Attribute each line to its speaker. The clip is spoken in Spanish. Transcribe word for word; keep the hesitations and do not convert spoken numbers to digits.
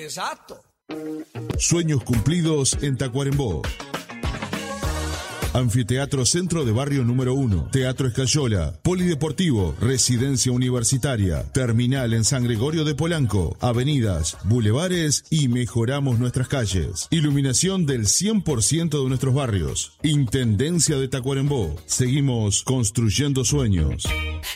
Speaker 1: Exacto.
Speaker 2: Sueños cumplidos en Tacuarembó. Anfiteatro Centro de Barrio número uno, Teatro Escayola, Polideportivo, Residencia Universitaria, Terminal en San Gregorio de Polanco, avenidas, bulevares y mejoramos nuestras calles. Iluminación del cien por ciento de nuestros barrios. Intendencia de Tacuarembó. Seguimos construyendo sueños.